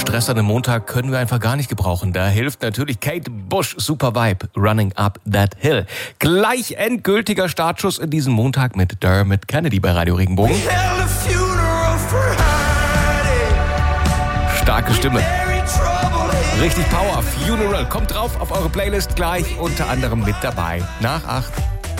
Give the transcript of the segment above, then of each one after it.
Stress an einem Montag können wir einfach gar nicht gebrauchen. Da hilft natürlich Kate Bush, Super Vibe, Running Up That Hill. Gleich endgültiger Startschuss in diesem Montag mit Dermot Kennedy bei Radio Regenbogen. Starke Stimme. Richtig Power. Funeral. Kommt drauf auf eure Playlist gleich, unter anderem mit dabei. Nach 8.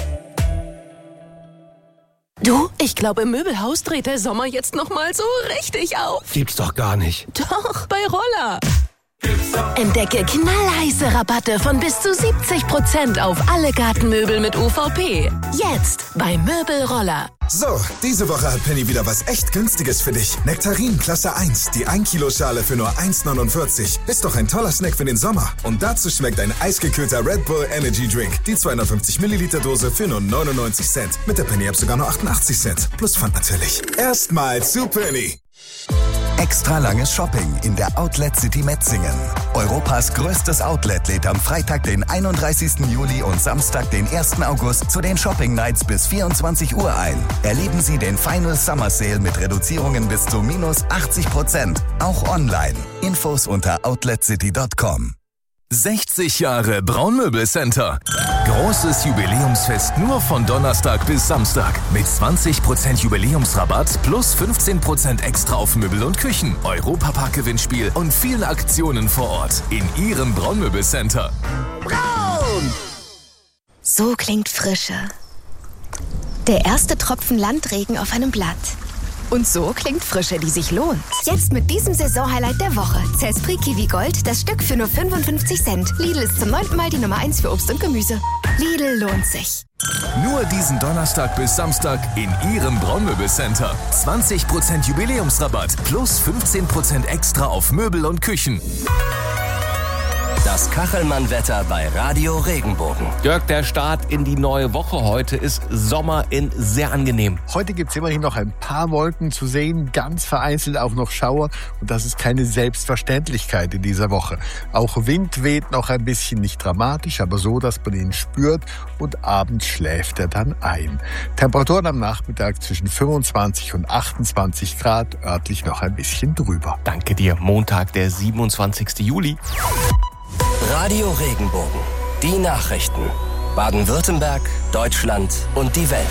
Du, ich glaube, im Möbelhaus dreht der Sommer jetzt noch mal so richtig auf. Gibt's doch gar nicht. Doch, bei Roller. Entdecke knallheiße Rabatte von bis zu 70% auf alle Gartenmöbel mit UVP. Jetzt bei Möbelroller. So, diese Woche hat Penny wieder was echt Günstiges für dich. Nektarin Klasse 1, die 1 Kilo Schale für nur 1,49. Ist doch ein toller Snack für den Sommer. Und dazu schmeckt ein eisgekühlter Red Bull Energy Drink. Die 250 Milliliter Dose für nur 99 Cent. Mit der Penny-App sogar nur 88 Cent. Plus Pfand natürlich. Erstmal zu Penny. Extra langes Shopping in der Outlet City Metzingen. Europas größtes Outlet lädt am Freitag, den 31. Juli und Samstag, den 1. August zu den Shopping Nights bis 24 Uhr ein. Erleben Sie den Final Summer Sale mit Reduzierungen bis zu minus 80%. Auch online. Infos unter outletcity.com. 60 Jahre Braunmöbelcenter. Großes Jubiläumsfest nur von Donnerstag bis Samstag. Mit 20% Jubiläumsrabatt plus 15% extra auf Möbel und Küchen. Europapark-Gewinnspiel und viele Aktionen vor Ort. In Ihrem Braunmöbelcenter. Braun! So klingt Frische. Der erste Tropfen Landregen auf einem Blatt. Und so klingt Frische, die sich lohnt. Jetzt mit diesem Saisonhighlight der Woche. Zespri Kiwi Gold, das Stück für nur 55 Cent. Lidl ist zum 9. Mal die Nummer 1 für Obst und Gemüse. Lidl lohnt sich. Nur diesen Donnerstag bis Samstag in Ihrem Braunmöbelcenter. 20% Jubiläumsrabatt plus 15% extra auf Möbel und Küchen. Das Kachelmann-Wetter bei Radio Regenbogen. Dirk, der Start in die neue Woche heute ist Sommer in sehr angenehm. Heute gibt es immerhin noch ein paar Wolken zu sehen, ganz vereinzelt auch noch Schauer. Und das ist keine Selbstverständlichkeit in dieser Woche. Auch Wind weht noch ein bisschen, nicht dramatisch, aber so, dass man ihn spürt. Und abends schläft er dann ein. Temperaturen am Nachmittag zwischen 25 und 28 Grad, örtlich noch ein bisschen drüber. Danke dir. Montag, der 27. Juli. Radio Regenbogen. Die Nachrichten. Baden-Württemberg, Deutschland und die Welt.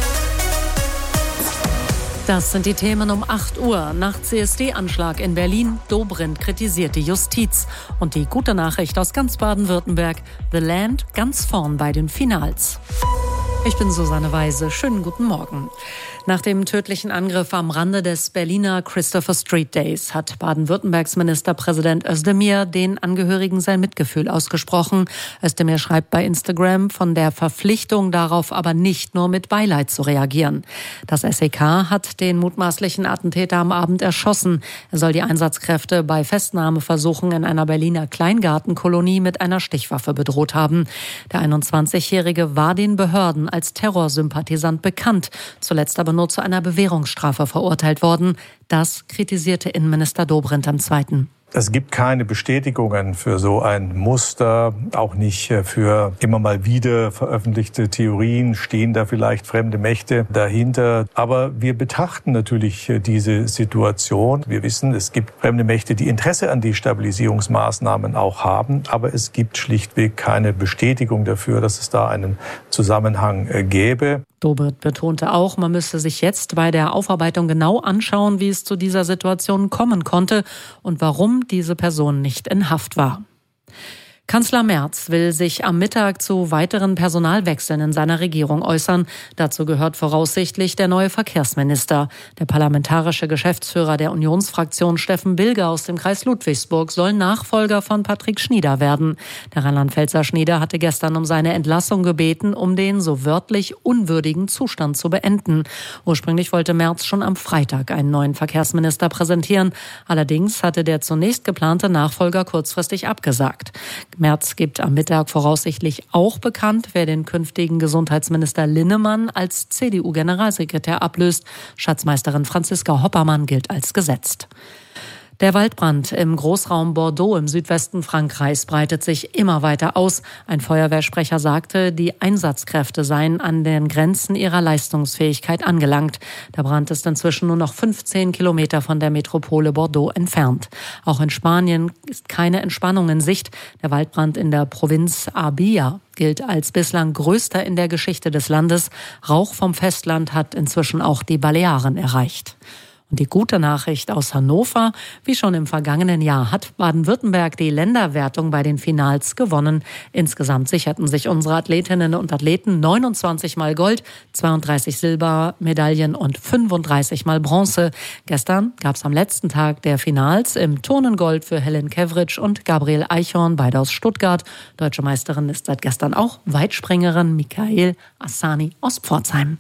Das sind die Themen um 8 Uhr. Nach CSD-Anschlag in Berlin. Dobrindt kritisiert die Justiz. Und die gute Nachricht aus ganz Baden-Württemberg. The Land ganz vorn bei den Finals. Ich bin Susanne Weise. Schönen guten Morgen. Nach dem tödlichen Angriff am Rande des Berliner Christopher Street Days hat Baden-Württembergs Ministerpräsident Özdemir den Angehörigen sein Mitgefühl ausgesprochen. Özdemir schreibt bei Instagram von der Verpflichtung darauf, aber nicht nur mit Beileid zu reagieren. Das SEK hat den mutmaßlichen Attentäter am Abend erschossen. Er soll die Einsatzkräfte bei Festnahmeversuchen in einer Berliner Kleingartenkolonie mit einer Stichwaffe bedroht haben. Der 21-Jährige war den Behörden als Terrorsympathisant bekannt, zuletzt aber nur zu einer Bewährungsstrafe verurteilt worden. Das kritisierte Innenminister Dobrindt am 2. Es gibt keine Bestätigungen für so ein Muster, auch nicht für immer mal wieder veröffentlichte Theorien. Stehen da vielleicht fremde Mächte dahinter? Aber wir betrachten natürlich diese Situation. Wir wissen, es gibt fremde Mächte, die Interesse an Destabilisierungsmaßnahmen auch haben. Aber es gibt schlichtweg keine Bestätigung dafür, dass es da einen Zusammenhang gäbe. Dobrindt betonte auch, man müsse sich jetzt bei der Aufarbeitung genau anschauen, wie es zu dieser Situation kommen konnte und warum diese Person nicht in Haft war. Kanzler Merz will sich am Mittag zu weiteren Personalwechseln in seiner Regierung äußern. Dazu gehört voraussichtlich der neue Verkehrsminister. Der parlamentarische Geschäftsführer der Unionsfraktion Steffen Bilger aus dem Kreis Ludwigsburg soll Nachfolger von Patrick Schnieder werden. Der Rheinland-Pfälzer Schnieder hatte gestern um seine Entlassung gebeten, um den so wörtlich unwürdigen Zustand zu beenden. Ursprünglich wollte Merz schon am Freitag einen neuen Verkehrsminister präsentieren. Allerdings hatte der zunächst geplante Nachfolger kurzfristig abgesagt. Merz gibt am Mittag voraussichtlich auch bekannt, wer den künftigen Gesundheitsminister Linnemann als CDU-Generalsekretär ablöst. Schatzmeisterin Franziska Hoppermann gilt als gesetzt. Der Waldbrand im Großraum Bordeaux im Südwesten Frankreichs breitet sich immer weiter aus. Ein Feuerwehrsprecher sagte, die Einsatzkräfte seien an den Grenzen ihrer Leistungsfähigkeit angelangt. Der Brand ist inzwischen nur noch 15 Kilometer von der Metropole Bordeaux entfernt. Auch in Spanien ist keine Entspannung in Sicht. Der Waldbrand in der Provinz Arbia gilt als bislang größter in der Geschichte des Landes. Rauch vom Festland hat inzwischen auch die Balearen erreicht. Und die gute Nachricht aus Hannover: Wie schon im vergangenen Jahr hat Baden-Württemberg die Länderwertung bei den Finals gewonnen. Insgesamt sicherten sich unsere Athletinnen und Athleten 29 Mal Gold, 32 Silbermedaillen und 35 Mal Bronze. Gestern gab es am letzten Tag der Finals im Turnen Gold für Helen Kevritsch und Gabriel Eichhorn, beide aus Stuttgart. Deutsche Meisterin ist seit gestern auch Weitspringerin Mikael Assani aus Pforzheim.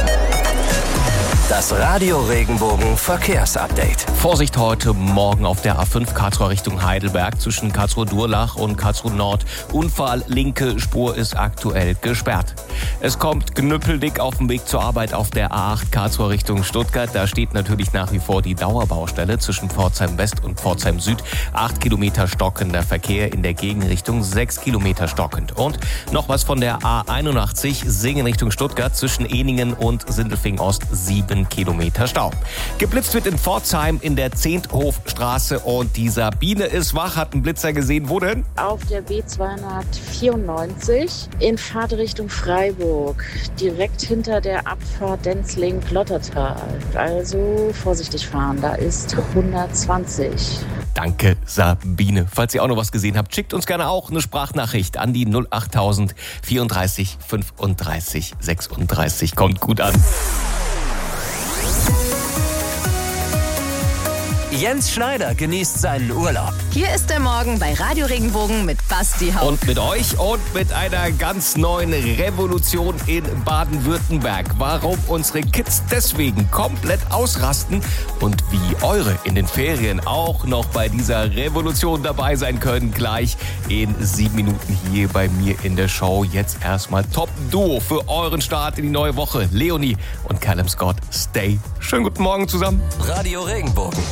Das Radio Regenbogen Verkehrsupdate. Vorsicht heute Morgen auf der A5 Karlsruhe Richtung Heidelberg zwischen Karlsruhe-Durlach und Karlsruhe-Nord. Unfall, linke Spur ist aktuell gesperrt. Es kommt knüppeldick auf dem Weg zur Arbeit auf der A8 Karlsruhe Richtung Stuttgart. Da steht natürlich nach wie vor die Dauerbaustelle zwischen Pforzheim West und Pforzheim Süd. 8 Kilometer stockender Verkehr in der Gegenrichtung, 6 Kilometer stockend. Und noch was von der A81 Singen Richtung Stuttgart zwischen Eningen und Sindelfingen Ost, 7 Kilometer Stau. Geblitzt wird in Pforzheim in der Zehnthofstraße und die Sabine ist wach, hat einen Blitzer gesehen. Wo denn? Auf der B294 in Fahrtrichtung Freiburg, direkt hinter der Abfahrt Denzling-Lottertal. Also vorsichtig fahren, da ist 120. Danke, Sabine. Falls ihr auch noch was gesehen habt, schickt uns gerne auch eine Sprachnachricht an die 08000 34 35 36. Kommt gut an. Jens Schneider genießt seinen Urlaub. Hier ist der Morgen bei Radio Regenbogen mit Basti Haupt. Und mit euch und mit einer ganz neuen Revolution in Baden-Württemberg. Warum unsere Kids deswegen komplett ausrasten und wie eure in den Ferien auch noch bei dieser Revolution dabei sein können. Gleich in 7 Minuten hier bei mir in der Show. Jetzt erstmal Top-Duo für euren Start in die neue Woche. Leonie und Callum Scott. Stay. Schönen guten Morgen zusammen. Radio Regenbogen.